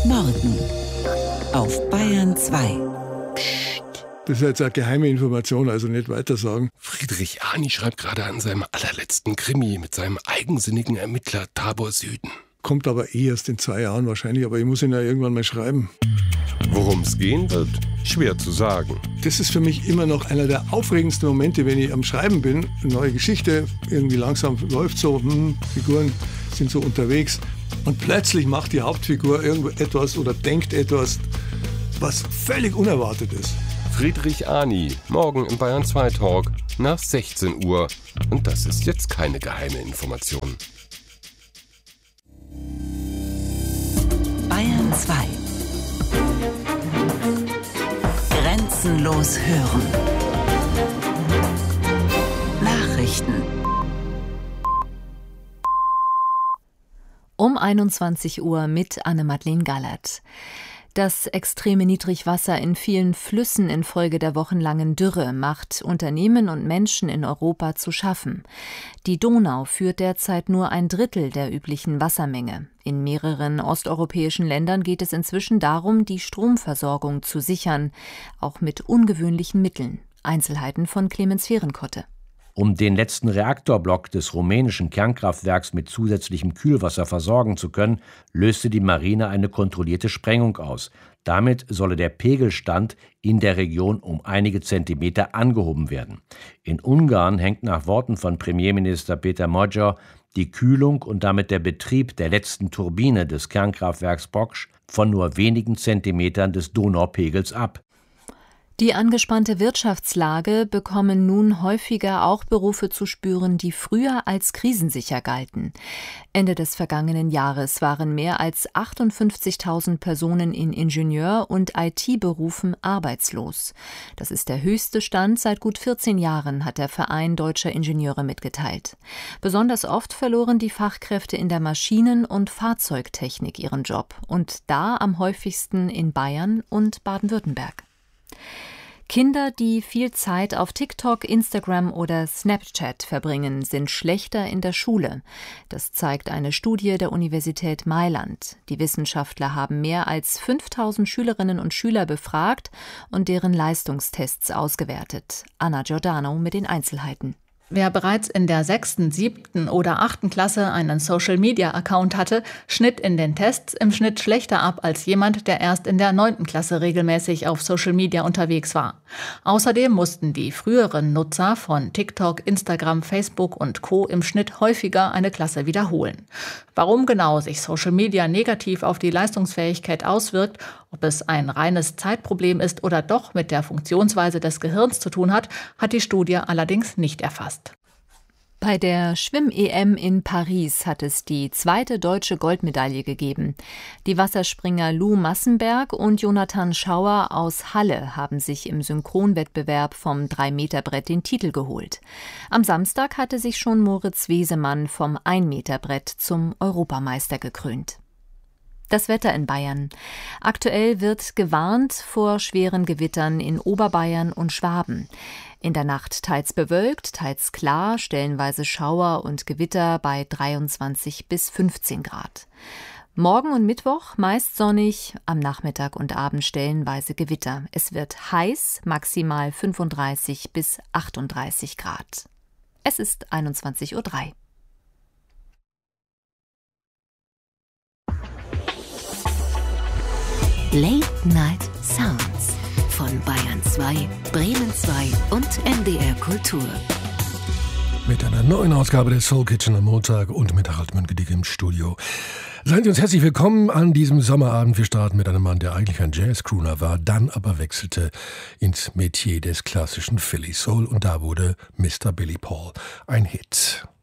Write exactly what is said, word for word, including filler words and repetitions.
Morgen auf Bayern zwei. Das ist jetzt eine geheime Information, also nicht weiter sagen. Friedrich Arni schreibt gerade an seinem allerletzten Krimi mit seinem eigensinnigen Ermittler Tabor Süden. Kommt aber eh erst in zwei Jahren wahrscheinlich, aber ich muss ihn ja irgendwann mal schreiben. Worum es gehen wird, schwer zu sagen. Das ist für mich immer noch einer der aufregendsten Momente, wenn ich am Schreiben bin. Eine neue Geschichte, irgendwie langsam läuft so, hm, Figuren sind so unterwegs. Und plötzlich macht die Hauptfigur irgendetwas oder denkt etwas, was völlig unerwartet ist. Friedrich Arni, morgen im Bayern zwei Talk nach sechzehn Uhr. Und das ist jetzt keine geheime Information. Bayern zwei. Grenzenlos hören. Nachrichten. Um einundzwanzig Uhr mit Anne-Madeleine Gallert. Das extreme Niedrigwasser in vielen Flüssen infolge der wochenlangen Dürre macht Unternehmen und Menschen in Europa zu schaffen. Die Donau führt derzeit nur ein Drittel der üblichen Wassermenge. In mehreren osteuropäischen Ländern geht es inzwischen darum, die Stromversorgung zu sichern, auch mit ungewöhnlichen Mitteln. Einzelheiten von Clemens Fehrenkotte. Um den letzten Reaktorblock des rumänischen Kernkraftwerks mit zusätzlichem Kühlwasser versorgen zu können, löste die Marine eine kontrollierte Sprengung aus. Damit solle der Pegelstand in der Region um einige Zentimeter angehoben werden. In Ungarn hängt nach Worten von Premierminister Péter Magyar die Kühlung und damit der Betrieb der letzten Turbine des Kernkraftwerks Poksh von nur wenigen Zentimetern des Donaupegels ab. Die angespannte Wirtschaftslage bekommen nun häufiger auch Berufe zu spüren, die früher als krisensicher galten. Ende des vergangenen Jahres waren mehr als achtundfünfzigtausend Personen in Ingenieur- und I T-Berufen arbeitslos. Das ist der höchste Stand seit gut vierzehn Jahren, hat der Verein Deutscher Ingenieure mitgeteilt. Besonders oft verloren die Fachkräfte in der Maschinen- und Fahrzeugtechnik ihren Job. Und da am häufigsten in Bayern und Baden-Württemberg. Kinder, die viel Zeit auf TikTok, Instagram oder Snapchat verbringen, sind schlechter in der Schule. Das zeigt eine Studie der Universität Mailand. Die Wissenschaftler haben mehr als fünftausend Schülerinnen und Schüler befragt und deren Leistungstests ausgewertet. Anna Giordano mit den Einzelheiten. Wer bereits in der sechsten, siebten oder achten Klasse einen Social-Media-Account hatte, schnitt in den Tests im Schnitt schlechter ab als jemand, der erst in der neunten Klasse regelmäßig auf Social Media unterwegs war. Außerdem mussten die früheren Nutzer von TikTok, Instagram, Facebook und Co. im Schnitt häufiger eine Klasse wiederholen. Warum genau sich Social Media negativ auf die Leistungsfähigkeit auswirkt, ob es ein reines Zeitproblem ist oder doch mit der Funktionsweise des Gehirns zu tun hat, hat die Studie allerdings nicht erfasst. Bei der Schwimm-E M in Paris hat es die zweite deutsche Goldmedaille gegeben. Die Wasserspringer Lou Massenberg und Jonathan Schauer aus Halle haben sich im Synchronwettbewerb vom drei Meter Brett den Titel geholt. Am Samstag hatte sich schon Moritz Wesemann vom ein Meter Brett zum Europameister gekrönt. Das Wetter in Bayern. Aktuell wird gewarnt vor schweren Gewittern in Oberbayern und Schwaben. In der Nacht teils bewölkt, teils klar, stellenweise Schauer und Gewitter bei dreiundzwanzig bis fünfzehn Grad. Morgen und Mittwoch meist sonnig, am Nachmittag und Abend stellenweise Gewitter. Es wird heiß, maximal fünfunddreißig bis achtunddreißig Grad. Es ist einundzwanzig Uhr drei. Late Night Sounds von Bayern zwei, Bremen zwei und M D R Kultur. Mit einer neuen Ausgabe des Soul Kitchen am Montag und mit Harald Mönke im Studio. Seien Sie uns herzlich willkommen an diesem Sommerabend. Wir starten mit einem Mann, der eigentlich ein Jazz-Crooner war, dann aber wechselte ins Metier des klassischen Philly Soul und da wurde Mister Billy Paul ein Hit.